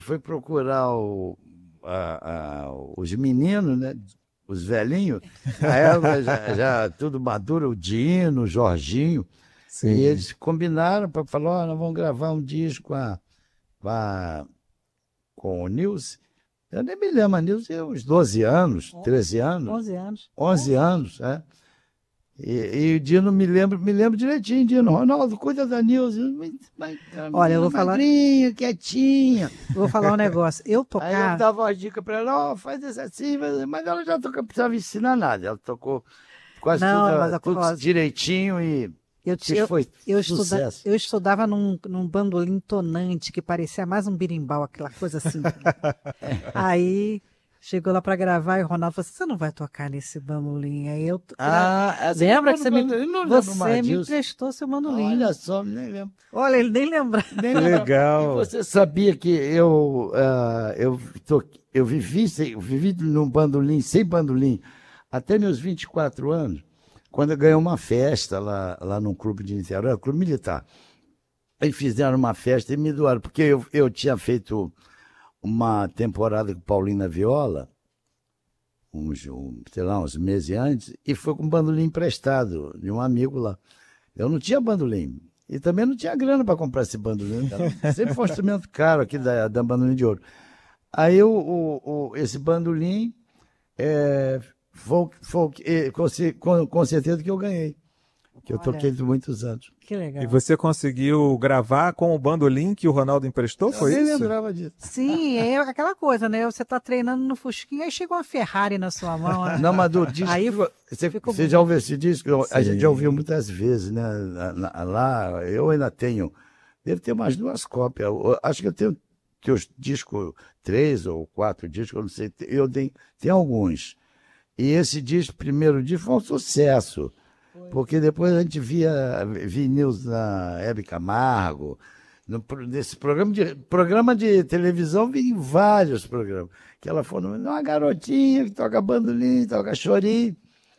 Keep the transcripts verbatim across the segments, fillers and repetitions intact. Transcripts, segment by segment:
foi procurar o, a- a- os meninos, né? Os velhinhos, a época já, já tudo maduro, o Dino, o Jorginho, e Sim. eles combinaram para falar, ó, nós vamos gravar um disco com, a, com, a- com o Nilce. Eu nem me lembro, a Nilce tinha uns doze anos, treze anos, onze anos. onze anos, é. E, e o Dino me lembra, me lembra direitinho, Dino. Ronaldo, cuida da Nilce. Mas, mas, a Olha, eu menina vou falar, magrinha, quietinha. vou falar um negócio. Eu Aí eu tocar. dava uma dica para ela, ó, faz isso assim, mas mas ela já tocou, precisava ensinar nada. Ela tocou quase tudo, Não, mas a- tudo ó, direitinho e eu, que ti- eu, foi eu, estuda, sucesso. eu estudava num, num bandolim tonante que parecia mais um birimbau, aquela coisa assim. Aí chegou lá para gravar e o Ronaldo falou assim: você não vai tocar nesse bandolim. Aí eu. Ah, essa Lembra que quando- você me, quando- eu não lembro você mais me disso. emprestou seu bandolim? Olha só, nem lembro. Olha, ele nem lembra. Nem Que lembro. E legal. você sabia que eu, ah, eu, to- eu vivi, sem, eu vivi num bandolim, sem bandolim, até meus vinte e quatro anos, quando eu ganhei uma festa lá, lá num clube de Niterói, clube militar. Aí fizeram uma festa e me doaram, porque eu, eu tinha feito uma temporada com Paulina Viola, uns, um, sei lá, uns meses antes, e foi com bandolim emprestado de um amigo lá. Eu não tinha bandolim. E também não tinha grana para comprar esse bandolim. Era- Sempre foi um instrumento caro aqui da, da bandolim de ouro. Aí o, o, o- esse bandolim, é, foi, foi, é, com, ce- com, com certeza que eu ganhei. Que eu Olha. toquei por muitos anos. Que legal. E você conseguiu gravar com o bandolim que o Ronaldo emprestou? Eu Foi nem isso? lembrava disso. Sim, é aquela coisa, né? Você tá treinando no Fusquinha, aí chega uma Ferrari na sua mão. Né? Não, mas do disco. Aí você, ficou você já ouviu esse disco? A Sim. gente já ouviu muitas vezes, né? Na- na- Lá, eu ainda tenho. Devo ter mais duas cópias. Eu acho que eu tenho teus discos, três ou quatro discos, eu não sei. Eu tenho, tenho alguns. E esse disco, primeiro disco, foi um sucesso. Porque depois a gente via vinil na Hebe Camargo. No, pro- nesse programa de, programa de televisão, vi vários programas. Que ela falou, uma garotinha que toca bandolim, toca chorinho.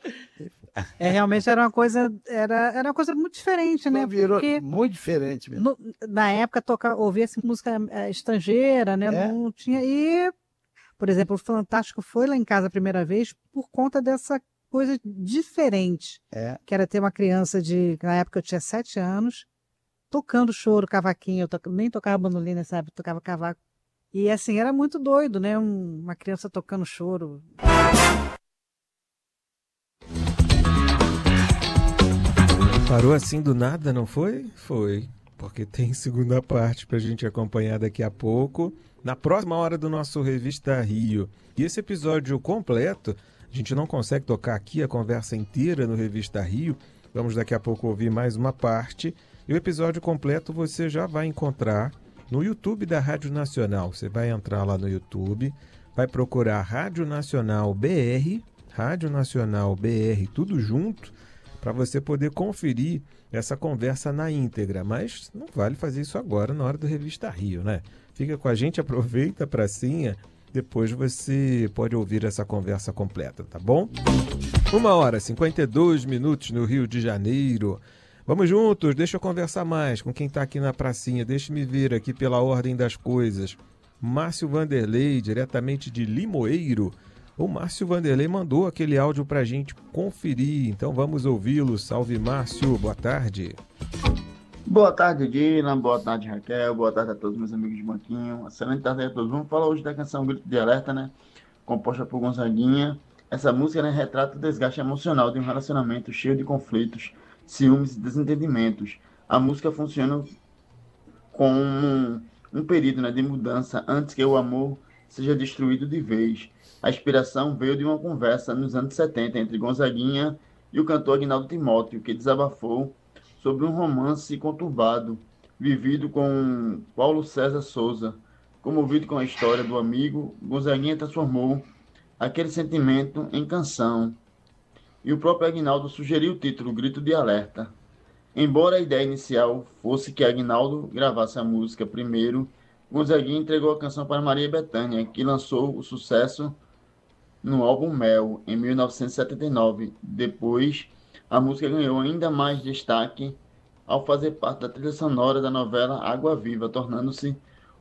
é, realmente era uma coisa, era, era uma coisa muito diferente, né? Virou Porque muito diferente mesmo. no- na época tocar, ouvia essa música eh, estrangeira, né? É. Não tinha. E, por exemplo, o Fantástico foi lá em casa a primeira vez por conta dessa coisa diferente. É. Que era ter uma criança de. Na época eu tinha sete anos, tocando choro, cavaquinho. Eu to- nem tocava bandolim nessa época, tocava cavaco. E assim, era muito doido, né? Um- uma criança tocando choro. Parou assim do nada, não foi? Foi. Porque tem segunda parte pra gente acompanhar daqui a pouco, na próxima hora do nosso Revista Rio. E esse episódio completo, a gente não consegue tocar aqui a conversa inteira no Revista Rio. Vamos daqui a pouco ouvir mais uma parte. E o episódio completo você já vai encontrar no YouTube da Rádio Nacional. Você vai entrar lá no YouTube, vai procurar Rádio Nacional B R, Rádio Nacional B R, tudo junto, para você poder conferir essa conversa na íntegra. Mas não vale fazer isso agora na hora do Revista Rio, né? Fica com a gente, aproveita a pracinha, depois você pode ouvir essa conversa completa, tá bom? Uma hora e cinquenta e dois minutos no Rio de Janeiro. Vamos juntos, deixa eu conversar mais com quem está aqui na pracinha. Deixe-me ver aqui pela ordem das coisas. Márcio Vanderlei, diretamente de Limoeiro. O Márcio Vanderlei mandou aquele áudio para a gente conferir, então vamos ouvi-lo. Salve, Márcio, boa tarde. Boa tarde, Dina. Boa tarde, Raquel. Boa tarde a todos meus amigos de banquinho. Excelente tarde a todos. Vamos falar hoje da canção Grito de Alerta, né? Composta por Gonzaguinha. Essa música, né, retrata o desgaste emocional de um relacionamento cheio de conflitos, ciúmes e desentendimentos. A música funciona como um, um período, né, de mudança antes que o amor seja destruído de vez. A inspiração veio de uma conversa nos anos setenta entre Gonzaguinha e o cantor Agnaldo Timóteo, que desabafou sobre um romance conturbado vivido com Paulo César Souza. Comovido com a história do amigo, Gonzaguinha transformou aquele sentimento em canção. E o próprio Agnaldo sugeriu o título Grito de Alerta. Embora a ideia inicial fosse que Agnaldo gravasse a música primeiro, Gonzaguinha entregou a canção para Maria Bethânia, que lançou o sucesso no álbum Mel, em mil novecentos e setenta e nove. Depois, a música ganhou ainda mais destaque ao fazer parte da trilha sonora da novela Água Viva, tornando-se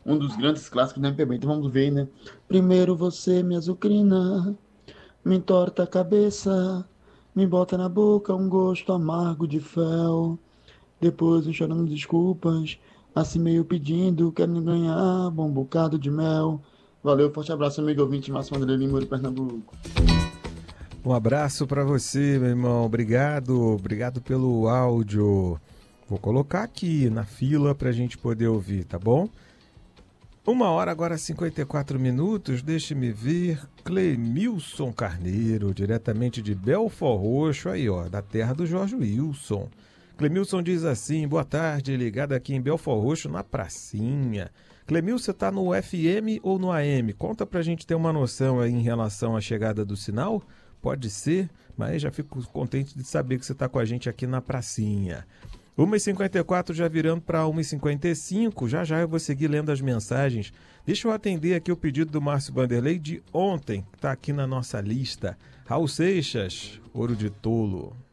um dos grandes clássicos da M P B. Então vamos ver, né? Primeiro você me azucrina, me entorta a cabeça, me bota na boca um gosto amargo de fel. Depois eu chorando desculpas, assim meio pedindo, querendo ganhar um bocado de mel. Valeu, forte abraço, amigo ouvinte, Márcio André Lima, de Pernambuco. Um abraço para você, meu irmão. Obrigado, obrigado pelo áudio. Vou colocar aqui na fila para a gente poder ouvir, tá bom? Uma hora agora, cinquenta e quatro minutos. Deixe-me ver. Clemilson Carneiro, diretamente de Belford Roxo, aí ó, da terra do Jorge Wilson. Clemilson diz assim: boa tarde, ligado aqui em Belford Roxo, na pracinha. Clemilson, você tá no F M ou no A M? Conta pra gente ter uma noção aí em relação à chegada do sinal. Pode ser, mas já fico contente de saber que você tá com a gente aqui na pracinha. uma e cinquenta e quatro já virando para uma e cinquenta e cinco, já já eu vou seguir lendo as mensagens. Deixa eu atender aqui o pedido do Márcio Vanderlei de ontem, que está aqui na nossa lista. Raul Seixas, Ouro de Tolo.